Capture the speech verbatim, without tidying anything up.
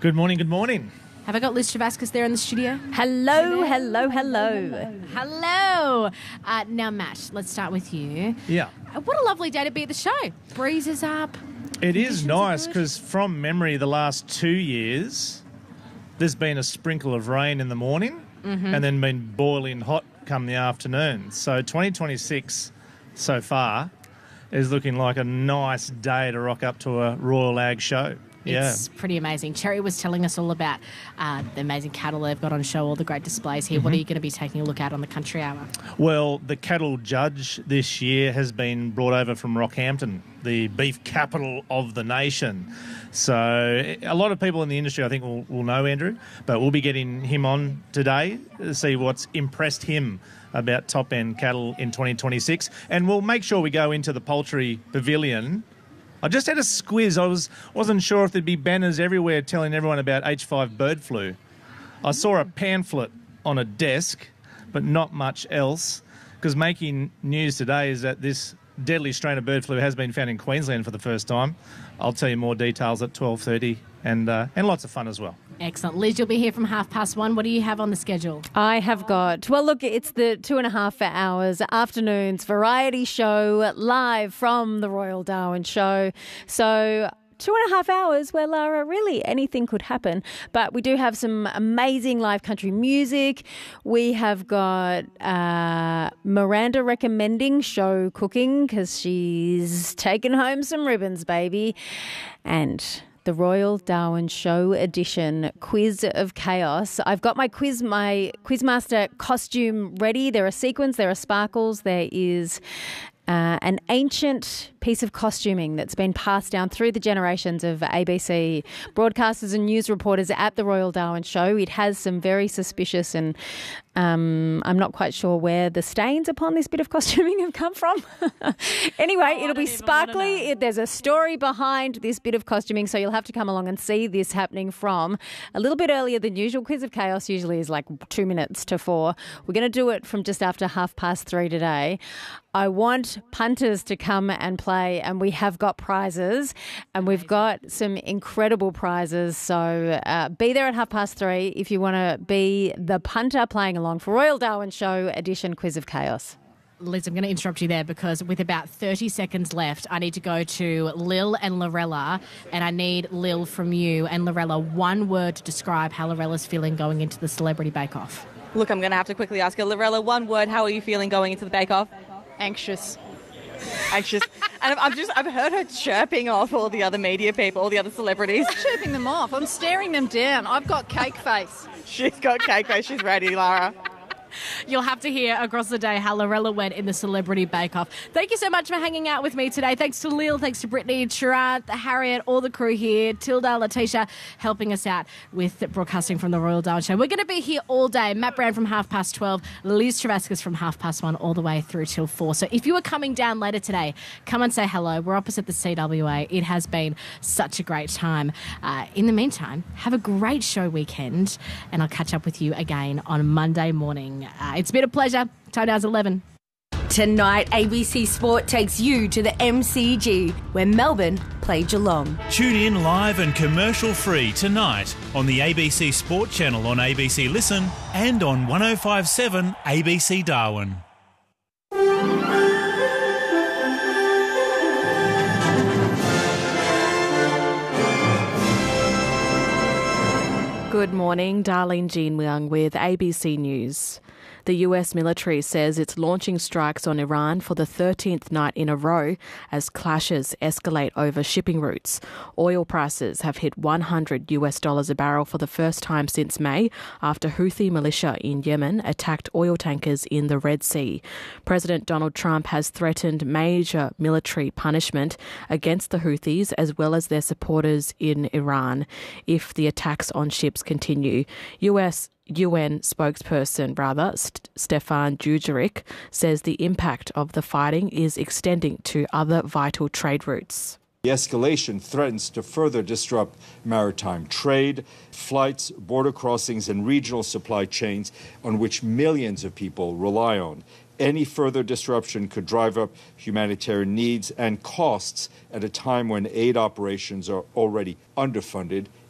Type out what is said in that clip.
Good morning, good morning. Have I got Liz Travascus there in the studio? Hello, hello, hello. Hello. Uh, now, Matt, let's start with you. Yeah. Uh, what a lovely day to be at the show. Breeze is up. It is Conditions are nice good. because from memory, the last two years, there's been a sprinkle of rain in the morning Mm-hmm. and then been boiling hot come the afternoon. So twenty twenty-six so far is looking like a nice day to rock up to a Royal Ag show. Yeah. It's pretty amazing. Cherry was telling us all about uh, the amazing cattle they've got on show, all the great displays here. Mm-hmm. What are you going to be taking a look at on the Country Hour? Well, the cattle judge this year has been brought over from Rockhampton, the beef capital of the nation. So a lot of people in the industry, I think, will, will know Andrew, but we'll be getting him on today to see what's impressed him about top-end cattle in twenty twenty-six. And we'll make sure we go into the poultry pavilion. I just had a squiz. I was, wasn't sure if there'd be banners everywhere telling everyone about H five bird flu. I saw a pamphlet on a desk, but not much else, because making news today is that this deadly strain of bird flu has been found in Queensland for the first time. I'll tell you more details at twelve thirty, and uh, and lots of fun as well. Excellent. Liz, you'll be here from half past one. What do you have on the schedule? I have got, well, look, it's the two and a half hours afternoons variety show live from the Royal Darwin Show. So two and a half hours where, Lara, really anything could happen. But we do have some amazing live country music. We have got uh, Miranda recommending show cooking because she's taken home some ribbons, baby. And the Royal Darwin Show edition Quiz of Chaos. I've got my quiz, my Quizmaster costume ready. There are sequins, there are sparkles, there is uh, an ancient piece of costuming that's been passed down through the generations of A B C broadcasters and news reporters at the Royal Darwin Show. It has some very suspicious and um, I'm not quite sure where the stains upon this bit of costuming have come from. Anyway, Oh, it'll be sparkly. It, there's a story behind this bit of costuming, so you'll have to come along and see this happening from a little bit earlier than usual. Quiz of Chaos usually is like two minutes to four. We're going to do it from just after half past three today. I want punters to come and play, and we have got prizes, and we've got some incredible prizes. So uh, be there at half past three if you want to be the punter playing along for Royal Darwin Show edition Quiz of Chaos. Liz, I'm going to interrupt you there because with about thirty seconds left, I need to go to Lil and Lorella, and I need Lil from you and Lorella one word to describe how Lorella's feeling going into the Celebrity Bake Off. Look, I'm going to have to quickly ask you, Lorella, one word, how are you feeling going into the Bake Off? Anxious. Anxious. And I've, I've just, I've heard her chirping off all the other media people, all the other celebrities. I'm chirping them off. I'm staring them down. I've got cake face. She's got cake face. She's ready, Lara. You'll have to hear across the day how Lorella went in the Celebrity Bake Off. Thank you so much for hanging out with me today. Thanks to Lil, thanks to Brittany, Sharad, Harriet, all the crew here, Tilda, Letitia, helping us out with broadcasting from the Royal Darwin Show. We're going to be here all day. Matt Brown from half past twelve, Liz Travascus from half past one, all the way through till four. So if you are coming down later today, come and say hello. We're opposite the C W A. It has been such a great time. Uh, in the meantime, have a great show weekend, and I'll catch up with you again on Monday morning. Uh, it's been a pleasure. Time now's eleven. Tonight, A B C Sport takes you to the M C G, where Melbourne play Geelong. Tune in live and commercial-free tonight on the A B C Sport channel on A B C Listen and on one oh five point seven A B C Darwin. Good morning, Darlene Jean Leung with A B C News. The U S military says it's launching strikes on Iran for the thirteenth night in a row as clashes escalate over shipping routes. Oil prices have hit one hundred US dollars a barrel for the first time since May after Houthi militia in Yemen attacked oil tankers in the Red Sea. President Donald Trump has threatened major military punishment against the Houthis as well as their supporters in Iran if the attacks on ships continue. U S U N spokesperson, rather, St- Stefan Dujarric, says the impact of the fighting is extending to other vital trade routes. The escalation threatens to further disrupt maritime trade, flights, border crossings, and regional supply chains on which millions of people rely on. Any further disruption could drive up humanitarian needs and costs at a time when aid operations are already underfunded